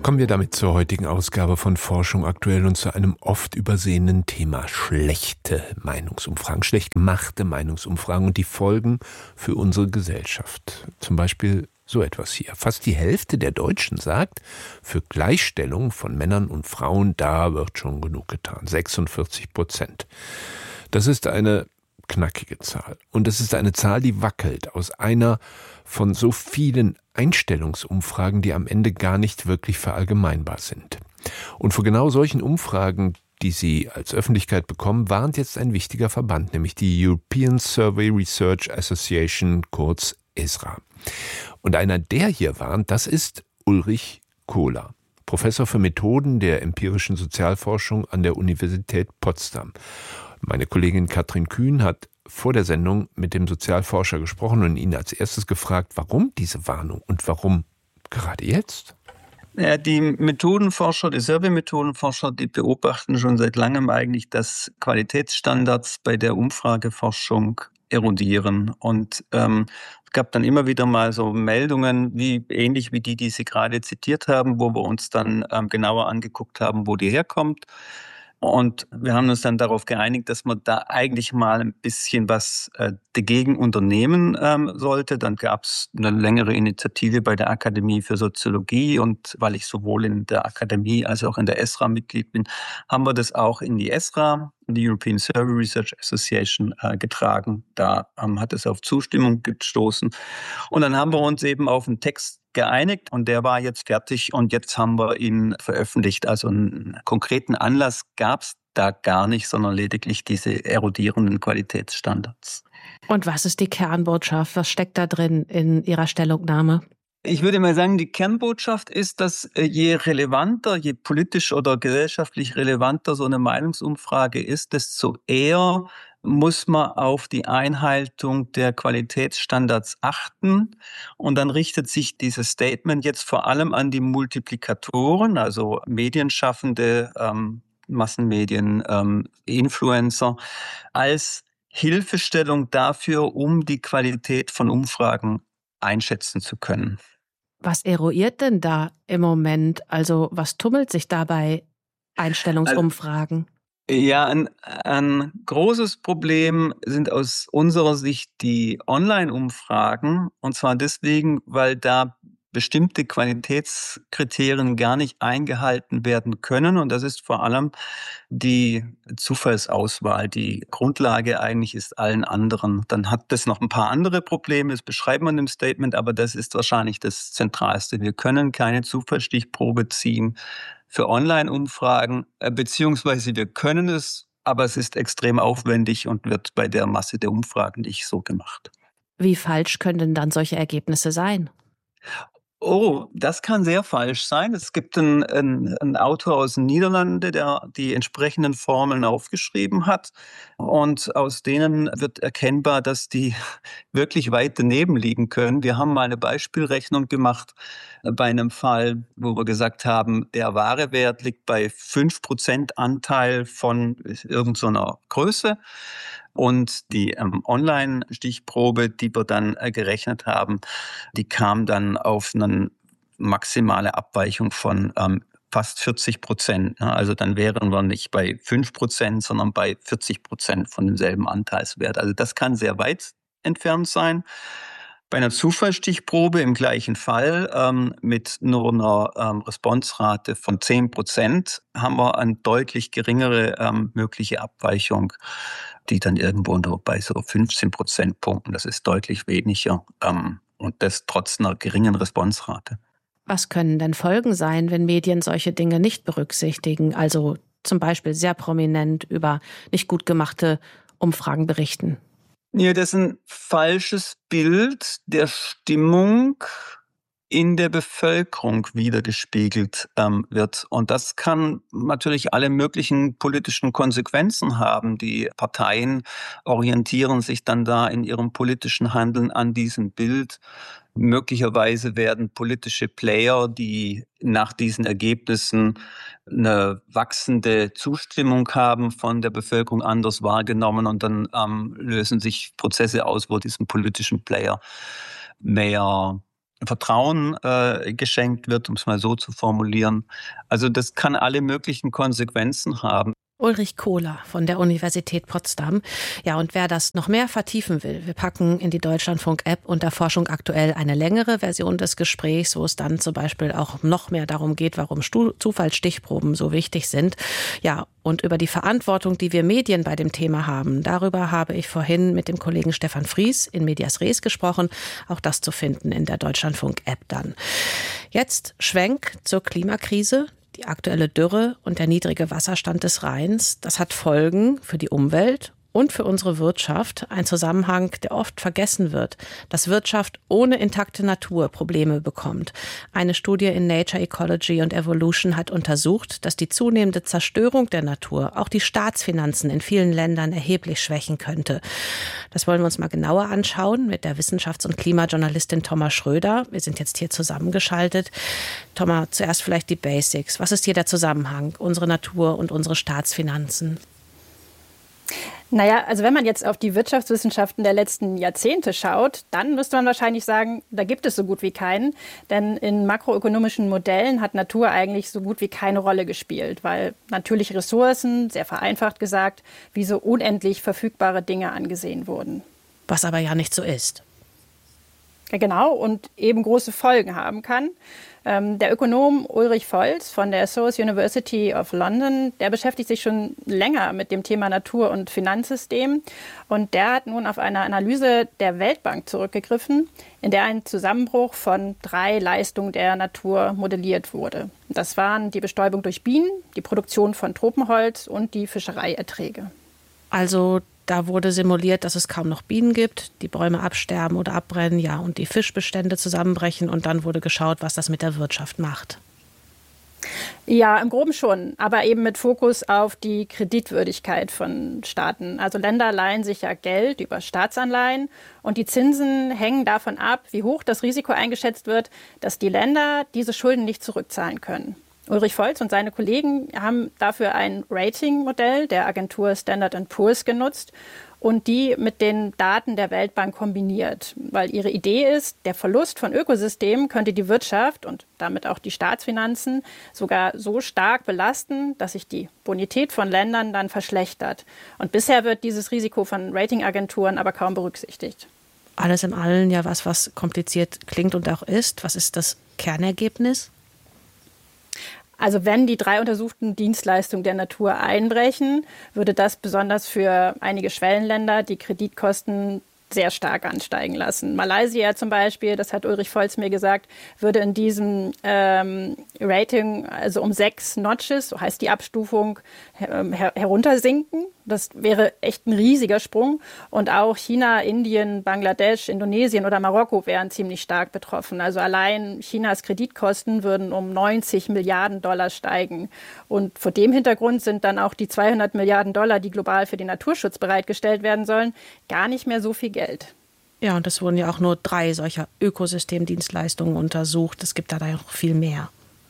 Kommen wir damit zur heutigen Ausgabe von Forschung aktuell und zu einem oft übersehenen Thema: schlechte Meinungsumfragen, schlecht gemachte Meinungsumfragen und die Folgen für unsere Gesellschaft. Zum Beispiel so etwas hier. Fast die Hälfte der Deutschen sagt, für Gleichstellung von Männern und Frauen, da wird schon genug getan. 46%. Das ist eine knackige Zahl. Und es ist eine Zahl, die wackelt aus einer von so vielen Einstellungsumfragen, die am Ende gar nicht wirklich verallgemeinbar sind. Und vor genau solchen Umfragen, die Sie als Öffentlichkeit bekommen, warnt jetzt ein wichtiger Verband, nämlich die European Survey Research Association, kurz ESRA. Und einer, der hier warnt, das ist Ulrich Kohler, Professor für Methoden der empirischen Sozialforschung an der Universität Potsdam. Meine Kollegin Katrin Kühn hat vor der Sendung mit dem Sozialforscher gesprochen und ihn als erstes gefragt, warum diese Warnung und warum gerade jetzt? Ja, die Methodenforscher, die Survey-Methodenforscher, die beobachten schon seit langem eigentlich, dass Qualitätsstandards bei der Umfrageforschung erodieren. Und es gab dann immer wieder mal so Meldungen, ähnlich wie die Sie gerade zitiert haben, wo wir uns dann genauer angeguckt haben, wo die herkommt. Und wir haben uns dann darauf geeinigt, dass man da eigentlich mal ein bisschen was dagegen unternehmen sollte. Dann gab es eine längere Initiative bei der Akademie für Soziologie, und weil ich sowohl in der Akademie als auch in der ESRA Mitglied bin, haben wir das auch in die ESRA, die European Survey Research Association, getragen. Da hat es auf Zustimmung gestoßen. Und dann haben wir uns eben auf einen Text geeinigt und der war jetzt fertig und jetzt haben wir ihn veröffentlicht. Also einen konkreten Anlass gab es da gar nicht, sondern lediglich diese erodierenden Qualitätsstandards. Und was ist die Kernbotschaft? Was steckt da drin in Ihrer Stellungnahme? Ich würde mal sagen, die Kernbotschaft ist, dass je relevanter, je politisch oder gesellschaftlich relevanter so eine Meinungsumfrage ist, desto eher muss man auf die Einhaltung der Qualitätsstandards achten. Und dann richtet sich dieses Statement jetzt vor allem an die Multiplikatoren, also Medienschaffende, Massenmedien, Influencer, als Hilfestellung dafür, um die Qualität von Umfragen einschätzen zu können. Was eruiert denn da im Moment? Also was tummelt sich da bei Einstellungsumfragen? Ja, ein großes Problem sind aus unserer Sicht die Online-Umfragen. Und zwar deswegen, weil da bestimmte Qualitätskriterien gar nicht eingehalten werden können. Und das ist vor allem die Zufallsauswahl. Die Grundlage eigentlich ist allen anderen. Dann hat das noch ein paar andere Probleme, das beschreibt man im Statement, aber das ist wahrscheinlich das Zentralste. Wir können keine Zufallsstichprobe ziehen für Online-Umfragen, beziehungsweise wir können es, aber es ist extrem aufwendig und wird bei der Masse der Umfragen nicht so gemacht. Wie falsch können denn dann solche Ergebnisse sein? Oh, das kann sehr falsch sein. Es gibt einen Autor aus den Niederlanden, der die entsprechenden Formeln aufgeschrieben hat. Und aus denen wird erkennbar, dass die wirklich weit daneben liegen können. Wir haben mal eine Beispielrechnung gemacht bei einem Fall, wo wir gesagt haben, der wahre Wert liegt bei 5% Anteil von irgendeiner Größe. Und die Online-Stichprobe, die wir dann gerechnet haben, die kam dann auf eine maximale Abweichung von fast 40%. Also dann wären wir nicht bei 5%, sondern bei 40% von demselben Anteilswert. Also das kann sehr weit entfernt sein. Bei einer Zufallsstichprobe im gleichen Fall mit nur einer Responserate von 10% haben wir eine deutlich geringere mögliche Abweichung, die dann irgendwo nur bei so 15 Prozentpunkten, das ist deutlich weniger, und das trotz einer geringen Responserate. Was können denn Folgen sein, wenn Medien solche Dinge nicht berücksichtigen, also zum Beispiel sehr prominent über nicht gut gemachte Umfragen berichten? Ja, das ist ein falsches Bild der Stimmung in der Bevölkerung wiedergespiegelt wird. Und das kann natürlich alle möglichen politischen Konsequenzen haben. Die Parteien orientieren sich dann da in ihrem politischen Handeln an diesem Bild. Möglicherweise werden politische Player, die nach diesen Ergebnissen eine wachsende Zustimmung haben, von der Bevölkerung anders wahrgenommen, und dann lösen sich Prozesse aus, wo diesem politischen Player mehr Vertrauen geschenkt wird, um es mal so zu formulieren. Also das kann alle möglichen Konsequenzen haben. Ulrich Kohler von der Universität Potsdam. Ja, und wer das noch mehr vertiefen will, wir packen in die Deutschlandfunk-App unter Forschung aktuell eine längere Version des Gesprächs, wo es dann zum Beispiel auch noch mehr darum geht, warum Zufallsstichproben so wichtig sind. Ja, und über die Verantwortung, die wir Medien bei dem Thema haben, darüber habe ich vorhin mit dem Kollegen Stefan Fries in Medias Res gesprochen. Auch das zu finden in der Deutschlandfunk-App dann. Jetzt Schwenk zur Klimakrise. Die aktuelle Dürre und der niedrige Wasserstand des Rheins, das hat Folgen für die Umwelt und für unsere Wirtschaft. Ein Zusammenhang, der oft vergessen wird, dass Wirtschaft ohne intakte Natur Probleme bekommt. Eine Studie in Nature Ecology and Evolution hat untersucht, dass die zunehmende Zerstörung der Natur auch die Staatsfinanzen in vielen Ländern erheblich schwächen könnte. Das wollen wir uns mal genauer anschauen mit der Wissenschafts- und Klimajournalistin Thomas Schröder. Wir sind jetzt hier zusammengeschaltet. Thomas, zuerst vielleicht die Basics. Was ist hier der Zusammenhang, unsere Natur und unsere Staatsfinanzen? Naja, also wenn man jetzt auf die Wirtschaftswissenschaften der letzten Jahrzehnte schaut, dann müsste man wahrscheinlich sagen, da gibt es so gut wie keinen. Denn in makroökonomischen Modellen hat Natur eigentlich so gut wie keine Rolle gespielt, weil natürliche Ressourcen, sehr vereinfacht gesagt, wie so unendlich verfügbare Dinge angesehen wurden. Was aber ja nicht so ist. Ja, genau, und eben große Folgen haben kann. Der Ökonom Ulrich Volz von der SOAS University of London, der beschäftigt sich schon länger mit dem Thema Natur- und Finanzsystem. Und der hat nun auf eine Analyse der Weltbank zurückgegriffen, in der ein Zusammenbruch von 3 Leistungen der Natur modelliert wurde. Das waren die Bestäubung durch Bienen, die Produktion von Tropenholz und die Fischereierträge. Also da wurde simuliert, dass es kaum noch Bienen gibt, die Bäume absterben oder abbrennen, ja, und die Fischbestände zusammenbrechen. Und dann wurde geschaut, was das mit der Wirtschaft macht. Ja, im Groben schon, aber eben mit Fokus auf die Kreditwürdigkeit von Staaten. Also Länder leihen sich ja Geld über Staatsanleihen und die Zinsen hängen davon ab, wie hoch das Risiko eingeschätzt wird, dass die Länder diese Schulden nicht zurückzahlen können. Ulrich Volz und seine Kollegen haben dafür ein Ratingmodell der Agentur Standard & Poor's genutzt und die mit den Daten der Weltbank kombiniert. Weil ihre Idee ist, der Verlust von Ökosystemen könnte die Wirtschaft und damit auch die Staatsfinanzen sogar so stark belasten, dass sich die Bonität von Ländern dann verschlechtert. Und bisher wird dieses Risiko von Ratingagenturen aber kaum berücksichtigt. Alles in allem ja was kompliziert klingt und auch ist. Was ist das Kernergebnis? Also wenn die 3 untersuchten Dienstleistungen der Natur einbrechen, würde das besonders für einige Schwellenländer die Kreditkosten sehr stark ansteigen lassen. Malaysia zum Beispiel, das hat Ulrich Volz mir gesagt, würde in diesem Rating also um 6 Notches, so heißt die Abstufung, heruntersinken. Das wäre echt ein riesiger Sprung. Und auch China, Indien, Bangladesch, Indonesien oder Marokko wären ziemlich stark betroffen. Also allein Chinas Kreditkosten würden um 90 Milliarden Dollar steigen. Und vor dem Hintergrund sind dann auch die 200 Milliarden Dollar, die global für den Naturschutz bereitgestellt werden sollen, gar nicht mehr so viel Geld. Ja, und es wurden ja auch nur 3 solcher Ökosystemdienstleistungen untersucht. Es gibt da noch viel mehr.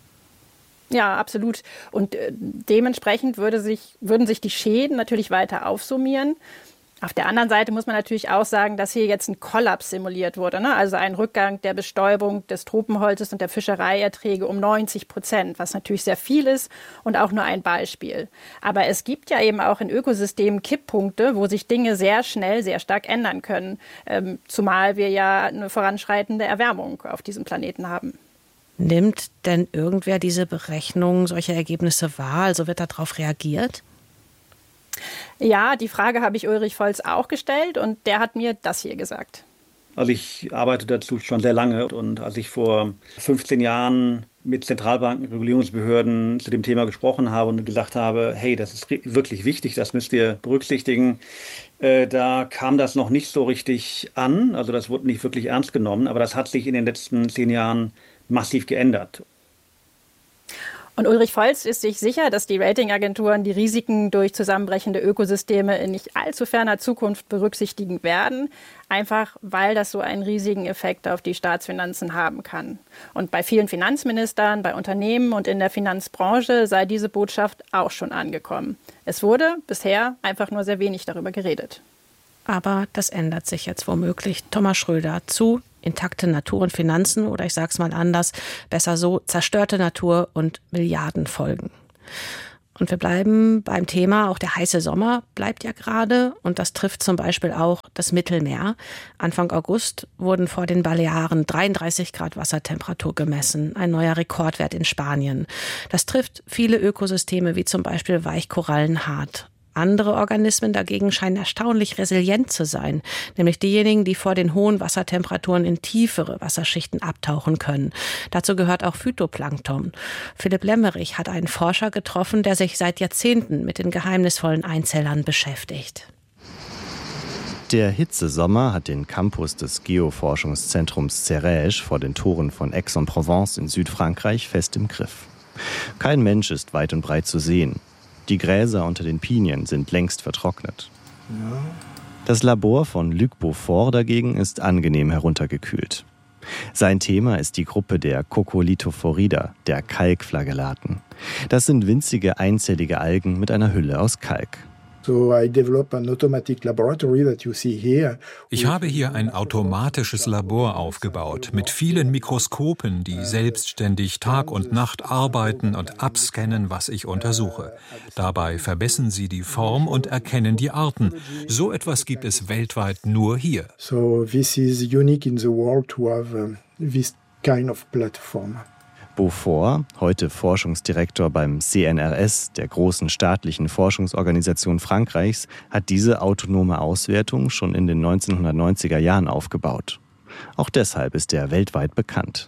Ja, absolut. Und dementsprechend würden sich die Schäden natürlich weiter aufsummieren. Auf der anderen Seite muss man natürlich auch sagen, dass hier jetzt ein Kollaps simuliert wurde, ne? Also ein Rückgang der Bestäubung des Tropenholzes und der Fischereierträge um 90%, was natürlich sehr viel ist und auch nur ein Beispiel. Aber es gibt ja eben auch in Ökosystemen Kipppunkte, wo sich Dinge sehr schnell, sehr stark ändern können, zumal wir ja eine voranschreitende Erwärmung auf diesem Planeten haben. Nimmt denn irgendwer diese Berechnung, solche Ergebnisse wahr? Also wird darauf reagiert? Ja, die Frage habe ich Ulrich Volz auch gestellt und der hat mir das hier gesagt. Also ich arbeite dazu schon sehr lange und als ich vor 15 Jahren mit Zentralbanken, Regulierungsbehörden zu dem Thema gesprochen habe und gesagt habe, hey, das ist wirklich wichtig, das müsst ihr berücksichtigen, da kam das noch nicht so richtig an, also das wurde nicht wirklich ernst genommen, aber das hat sich in den letzten 10 Jahren massiv geändert. Und Ulrich Volz ist sich sicher, dass die Ratingagenturen die Risiken durch zusammenbrechende Ökosysteme in nicht allzu ferner Zukunft berücksichtigen werden, einfach weil das so einen riesigen Effekt auf die Staatsfinanzen haben kann. Und bei vielen Finanzministern, bei Unternehmen und in der Finanzbranche sei diese Botschaft auch schon angekommen. Es wurde bisher einfach nur sehr wenig darüber geredet. Aber das ändert sich jetzt womöglich. Thomas Schröder zu intakte Natur und Finanzen oder ich sag's mal anders, besser so, zerstörte Natur und Milliardenfolgen. Und wir bleiben beim Thema, auch der heiße Sommer bleibt ja gerade und das trifft zum Beispiel auch das Mittelmeer. Anfang August wurden vor den Balearen 33 Grad Wassertemperatur gemessen, ein neuer Rekordwert in Spanien. Das trifft viele Ökosysteme wie zum Beispiel Weichkorallen hart. Andere Organismen dagegen scheinen erstaunlich resilient zu sein, nämlich diejenigen, die vor den hohen Wassertemperaturen in tiefere Wasserschichten abtauchen können. Dazu gehört auch Phytoplankton. Philipp Lemmerich hat einen Forscher getroffen, der sich seit Jahrzehnten mit den geheimnisvollen Einzellern beschäftigt. Der Hitzesommer hat den Campus des Geoforschungszentrums Cerege vor den Toren von Aix-en-Provence in Südfrankreich fest im Griff. Kein Mensch ist weit und breit zu sehen. Die Gräser unter den Pinien sind längst vertrocknet. Das Labor von Luc Beaufort dagegen ist angenehm heruntergekühlt. Sein Thema ist die Gruppe der Coccolithophorida, der Kalkflagellaten. Das sind winzige einzellige Algen mit einer Hülle aus Kalk. Ich habe hier ein automatisches Labor aufgebaut mit vielen Mikroskopen, die selbstständig Tag und Nacht arbeiten und abscannen, was ich untersuche. Dabei verbessern sie die Form und erkennen die Arten. So etwas gibt es weltweit nur hier. So this is unique in the world to have this kind of platform. Beaufort, heute Forschungsdirektor beim CNRS, der großen staatlichen Forschungsorganisation Frankreichs, hat diese autonome Auswertung schon in den 1990er Jahren aufgebaut. Auch deshalb ist er weltweit bekannt.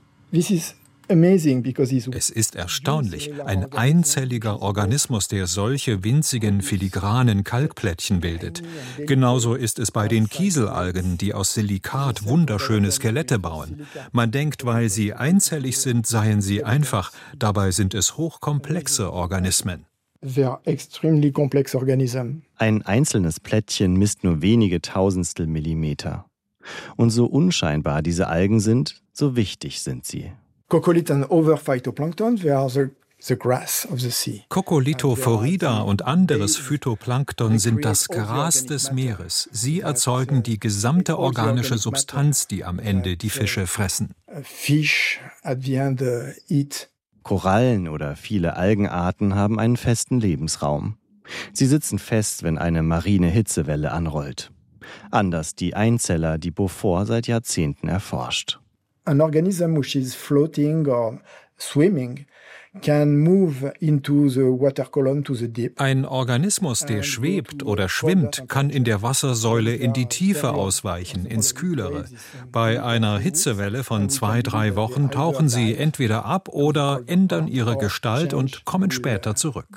Es ist erstaunlich, ein einzelliger Organismus, der solche winzigen, filigranen Kalkplättchen bildet. Genauso ist es bei den Kieselalgen, die aus Silikat wunderschöne Skelette bauen. Man denkt, weil sie einzellig sind, seien sie einfach. Dabei sind es hochkomplexe Organismen. Ein einzelnes Plättchen misst nur wenige Tausendstel Millimeter. Und so unscheinbar diese Algen sind, so wichtig sind sie. Coccolithophorida und anderes Phytoplankton sind das Gras des Meeres. Sie erzeugen die gesamte organische Substanz, die am Ende die Fische fressen. Korallen oder viele Algenarten haben einen festen Lebensraum. Sie sitzen fest, wenn eine marine Hitzewelle anrollt. Anders die Einzeller, die Beaufort seit Jahrzehnten erforscht. An organism which is floating or swimming can move into the water column to the deep. Ein Organismus, der schwebt oder schwimmt, kann in der Wassersäule in die Tiefe ausweichen, ins Kühlere. Bei einer Hitzewelle von 2-3 Wochen tauchen sie entweder ab oder ändern ihre Gestalt und kommen später zurück.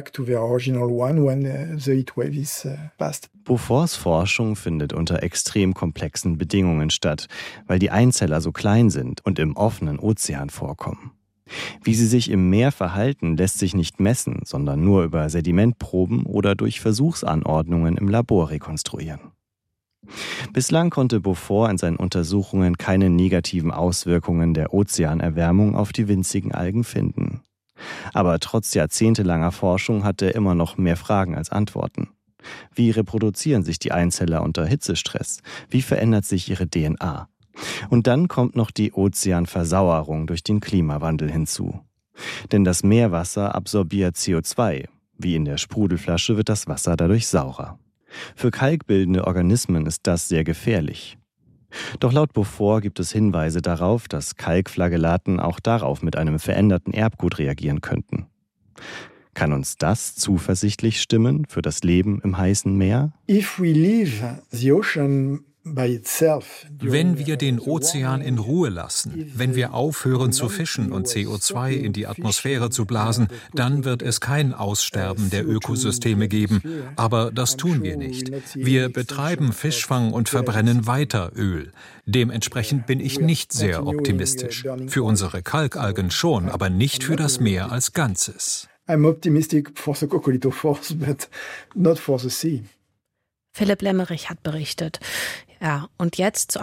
Beauforts Forschung findet unter extrem komplexen Bedingungen statt, weil die Einzeller so klein sind und im offenen Ozean vorkommen. Wie sie sich im Meer verhalten, lässt sich nicht messen, sondern nur über Sedimentproben oder durch Versuchsanordnungen im Labor rekonstruieren. Bislang konnte Beaufort in seinen Untersuchungen keine negativen Auswirkungen der Ozeanerwärmung auf die winzigen Algen finden. Aber trotz jahrzehntelanger Forschung hat er immer noch mehr Fragen als Antworten. Wie reproduzieren sich die Einzeller unter Hitzestress? Wie verändert sich ihre DNA? Und dann kommt noch die Ozeanversauerung durch den Klimawandel hinzu. Denn das Meerwasser absorbiert CO2. Wie in der Sprudelflasche wird das Wasser dadurch saurer. Für kalkbildende Organismen ist das sehr gefährlich. Doch laut Beaufort gibt es Hinweise darauf, dass Kalkflagellaten auch darauf mit einem veränderten Erbgut reagieren könnten. Kann uns das zuversichtlich stimmen für das Leben im heißen Meer? If we leave the ocean Wenn wir den Ozean in Ruhe lassen, wenn wir aufhören zu fischen und CO2 in die Atmosphäre zu blasen, dann wird es kein Aussterben der Ökosysteme geben. Aber das tun wir nicht. Wir betreiben Fischfang und verbrennen weiter Öl. Dementsprechend bin ich nicht sehr optimistisch. Für unsere Kalkalgen schon, aber nicht für das Meer als Ganzes. I'm optimistic for the coccolithophores, but not for the sea. Philipp Lemmerich hat berichtet. Ja, und jetzt zu einem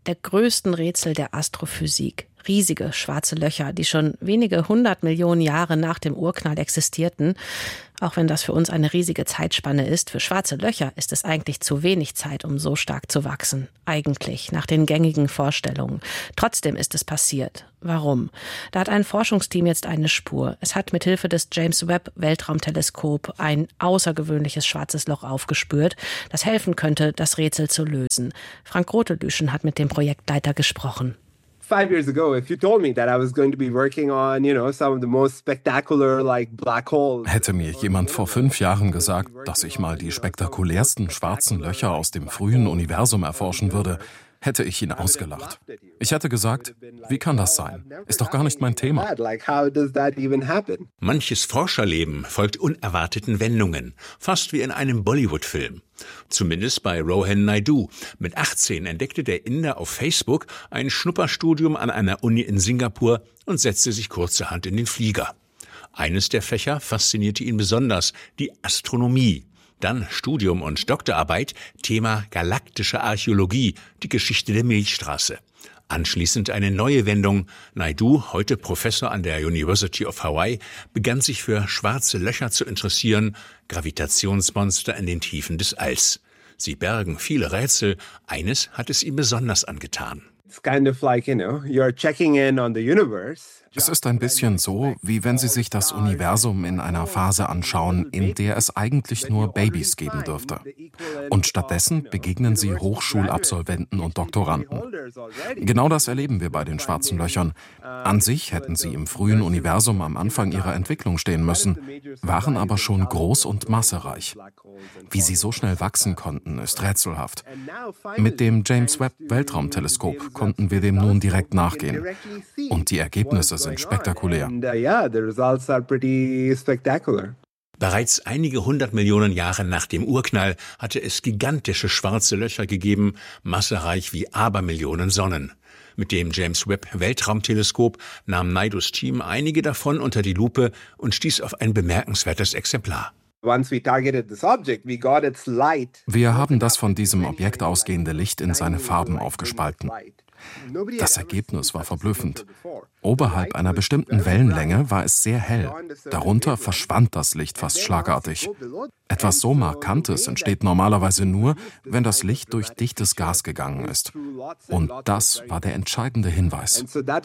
der größten Rätsel der Astrophysik. Riesige schwarze Löcher, die schon wenige 100 Millionen Jahre nach dem Urknall existierten. Auch wenn das für uns eine riesige Zeitspanne ist, für schwarze Löcher ist es eigentlich zu wenig Zeit, um so stark zu wachsen. Eigentlich, nach den gängigen Vorstellungen. Trotzdem ist es passiert. Warum? Da hat ein Forschungsteam jetzt eine Spur. Es hat mithilfe des James Webb Weltraumteleskop ein außergewöhnliches schwarzes Loch aufgespürt, das helfen könnte, das Rätsel zu lösen. Frank Rotelüschen hat mit dem Projektleiter gesprochen. 5 years ago, if you told me that I was going to be working on, some of the most spectacular, like black holes. Hätte mir jemand vor 5 Jahren gesagt, dass ich mal die spektakulärsten schwarzen Löcher aus dem frühen Universum erforschen würde, hätte ich ihn ausgelacht. Ich hätte gesagt, wie kann das sein? Ist doch gar nicht mein Thema. Manches Forscherleben folgt unerwarteten Wendungen, fast wie in einem Bollywood-Film. Zumindest bei Rohan Naidu. Mit 18 entdeckte der Inder auf Facebook ein Schnupperstudium an einer Uni in Singapur und setzte sich kurzerhand in den Flieger. Eines der Fächer faszinierte ihn besonders, die Astronomie. Dann Studium und Doktorarbeit, Thema galaktische Archäologie, die Geschichte der Milchstraße. Anschließend eine neue Wendung. Naidu, heute Professor an der University of Hawaii, begann sich für schwarze Löcher zu interessieren, Gravitationsmonster in den Tiefen des Alls. Sie bergen viele Rätsel, eines hat es ihm besonders angetan. It's kind of like, you're checking in on the universe. Es ist ein bisschen so, wie wenn Sie sich das Universum in einer Phase anschauen, in der es eigentlich nur Babys geben dürfte. Und stattdessen begegnen Sie Hochschulabsolventen und Doktoranden. Genau das erleben wir bei den schwarzen Löchern. An sich hätten sie im frühen Universum am Anfang ihrer Entwicklung stehen müssen, waren aber schon groß und massereich. Wie sie so schnell wachsen konnten, ist rätselhaft. Mit dem James Webb Weltraumteleskop konnten wir dem nun direkt nachgehen. Und die Ergebnisse sind spektakulär. Bereits einige 100 Millionen Jahre nach dem Urknall hatte es gigantische schwarze Löcher gegeben, massereich wie Abermillionen Sonnen. Mit dem James Webb Weltraumteleskop nahm Naidus Team einige davon unter die Lupe und stieß auf ein bemerkenswertes Exemplar. Wir haben das von diesem Objekt ausgehende Licht in seine Farben aufgespalten. Das Ergebnis war verblüffend. Oberhalb einer bestimmten Wellenlänge war es sehr hell. Darunter verschwand das Licht fast schlagartig. Etwas so Markantes entsteht normalerweise nur, wenn das Licht durch dichtes Gas gegangen ist. Und das war der entscheidende Hinweis.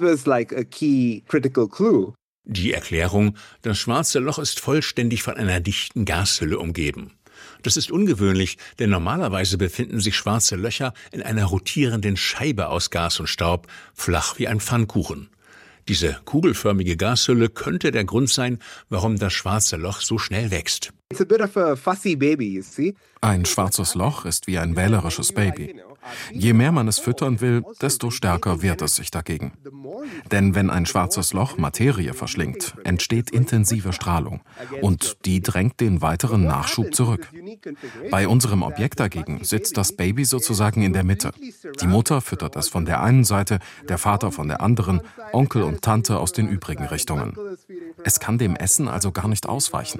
Die Erklärung, das schwarze Loch ist vollständig von einer dichten Gashülle umgeben. Das ist ungewöhnlich, denn normalerweise befinden sich schwarze Löcher in einer rotierenden Scheibe aus Gas und Staub, flach wie ein Pfannkuchen. Diese kugelförmige Gashülle könnte der Grund sein, warum das schwarze Loch so schnell wächst. Ein schwarzes Loch ist wie ein wählerisches Baby. Je mehr man es füttern will, desto stärker wehrt es sich dagegen. Denn wenn ein schwarzes Loch Materie verschlingt, entsteht intensive Strahlung und die drängt den weiteren Nachschub zurück. Bei unserem Objekt dagegen sitzt das Baby sozusagen in der Mitte. Die Mutter füttert es von der einen Seite, der Vater von der anderen, Onkel und Tante aus den übrigen Richtungen. Es kann dem Essen also gar nicht ausweichen.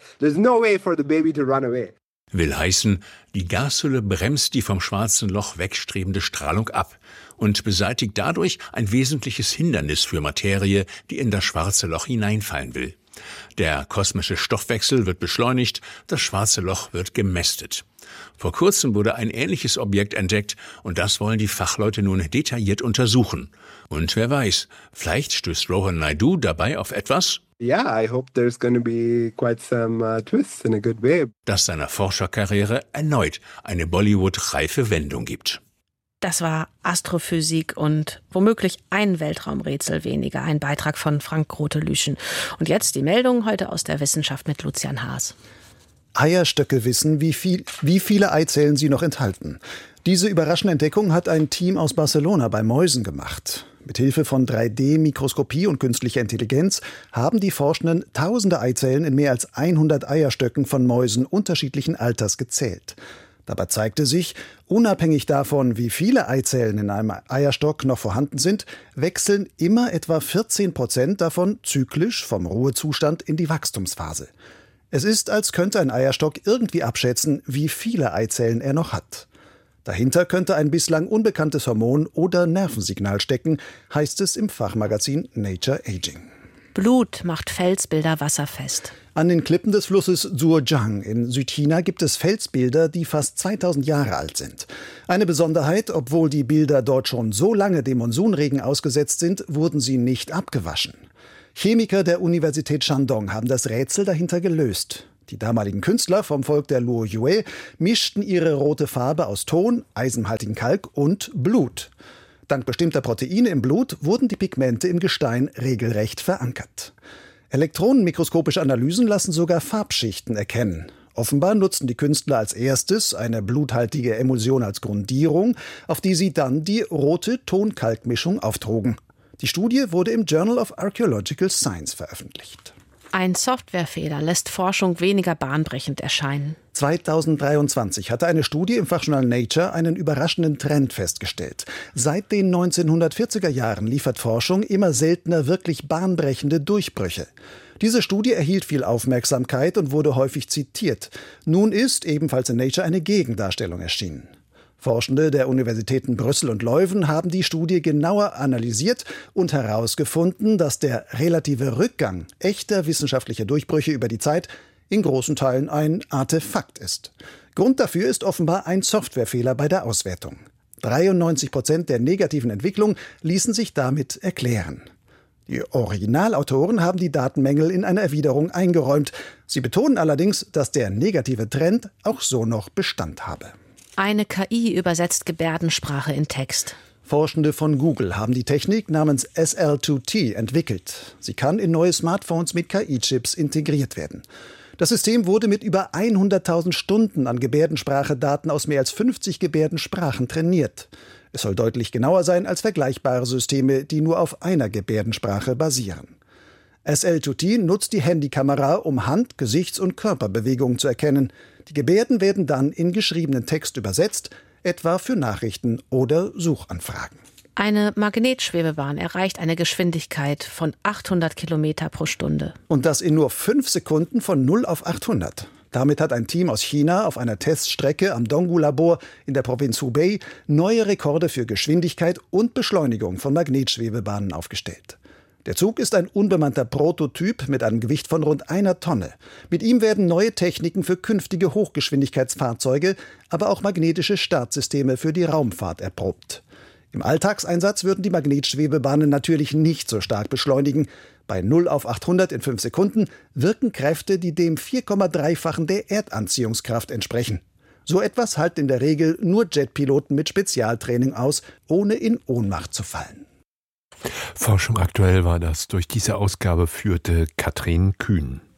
Will heißen, die Gashülle bremst die vom schwarzen Loch wegstrebende Strahlung ab und beseitigt dadurch ein wesentliches Hindernis für Materie, die in das schwarze Loch hineinfallen will. Der kosmische Stoffwechsel wird beschleunigt, das schwarze Loch wird gemästet. Vor kurzem wurde ein ähnliches Objekt entdeckt und das wollen die Fachleute nun detailliert untersuchen. Und wer weiß, vielleicht stößt Rohan Naidu dabei auf etwas, das seiner Forscherkarriere erneut eine Bollywood-reife Wendung gibt. Das war Astrophysik und womöglich ein Weltraumrätsel weniger. Ein Beitrag von Frank Rotelüschen. Und jetzt die Meldung heute aus der Wissenschaft mit Lucian Haas. Eierstöcke wissen, wie viele Eizellen sie noch enthalten. Diese überraschende Entdeckung hat ein Team aus Barcelona bei Mäusen gemacht. Mithilfe von 3D-Mikroskopie und künstlicher Intelligenz haben die Forschenden tausende Eizellen in mehr als 100 Eierstöcken von Mäusen unterschiedlichen Alters gezählt. Dabei zeigte sich, unabhängig davon, wie viele Eizellen in einem Eierstock noch vorhanden sind, wechseln immer etwa 14% davon zyklisch vom Ruhezustand in die Wachstumsphase. Es ist, als könnte ein Eierstock irgendwie abschätzen, wie viele Eizellen er noch hat. Dahinter könnte ein bislang unbekanntes Hormon oder Nervensignal stecken, heißt es im Fachmagazin Nature Aging. Blut macht Felsbilder wasserfest. An den Klippen des Flusses Zhuojiang in Südchina gibt es Felsbilder, die fast 2000 Jahre alt sind. Eine Besonderheit, obwohl die Bilder dort schon so lange dem Monsunregen ausgesetzt sind, wurden sie nicht abgewaschen. Chemiker der Universität Shandong haben das Rätsel dahinter gelöst. Die damaligen Künstler vom Volk der Luo Yue mischten ihre rote Farbe aus Ton, eisenhaltigen Kalk und Blut. Dank bestimmter Proteine im Blut wurden die Pigmente im Gestein regelrecht verankert. Elektronenmikroskopische Analysen lassen sogar Farbschichten erkennen. Offenbar nutzten die Künstler als erstes eine bluthaltige Emulsion als Grundierung, auf die sie dann die rote Ton-Kalk-Mischung auftrugen. Die Studie wurde im Journal of Archaeological Science veröffentlicht. Ein Softwarefehler lässt Forschung weniger bahnbrechend erscheinen. 2023 hatte eine Studie im Fachjournal Nature einen überraschenden Trend festgestellt. Seit den 1940er Jahren liefert Forschung immer seltener wirklich bahnbrechende Durchbrüche. Diese Studie erhielt viel Aufmerksamkeit und wurde häufig zitiert. Nun ist ebenfalls in Nature eine Gegendarstellung erschienen. Forschende der Universitäten Brüssel und Leuven haben die Studie genauer analysiert und herausgefunden, dass der relative Rückgang echter wissenschaftlicher Durchbrüche über die Zeit in großen Teilen ein Artefakt ist. Grund dafür ist offenbar ein Softwarefehler bei der Auswertung. 93% der negativen Entwicklung ließen sich damit erklären. Die Originalautoren haben die Datenmängel in einer Erwiderung eingeräumt. Sie betonen allerdings, dass der negative Trend auch so noch Bestand habe. Eine KI übersetzt Gebärdensprache in Text. Forschende von Google haben die Technik namens SL2T entwickelt. Sie kann in neue Smartphones mit KI-Chips integriert werden. Das System wurde mit über 100.000 Stunden an Gebärdensprache-Daten aus mehr als 50 Gebärdensprachen trainiert. Es soll deutlich genauer sein als vergleichbare Systeme, die nur auf einer Gebärdensprache basieren. SL2T nutzt die Handykamera, um Hand-, Gesichts- und Körperbewegungen zu erkennen. Die Gebärden werden dann in geschriebenen Text übersetzt, etwa für Nachrichten oder Suchanfragen. Eine Magnetschwebebahn erreicht eine Geschwindigkeit von 800 Kilometer pro Stunde. Und das in nur 5 Sekunden von 0 auf 800. Damit hat ein Team aus China auf einer Teststrecke am Donggu-Labor in der Provinz Hubei neue Rekorde für Geschwindigkeit und Beschleunigung von Magnetschwebebahnen aufgestellt. Der Zug ist ein unbemannter Prototyp mit einem Gewicht von rund 1 Tonne. Mit ihm werden neue Techniken für künftige Hochgeschwindigkeitsfahrzeuge, aber auch magnetische Startsysteme für die Raumfahrt erprobt. Im Alltagseinsatz würden die Magnetschwebebahnen natürlich nicht so stark beschleunigen. Bei 0 auf 800 in 5 Sekunden wirken Kräfte, die dem 4,3-fachen der Erdanziehungskraft entsprechen. So etwas halten in der Regel nur Jetpiloten mit Spezialtraining aus, ohne in Ohnmacht zu fallen. Forschung aktuell war das. Durch diese Ausgabe führte Katrin Kühn.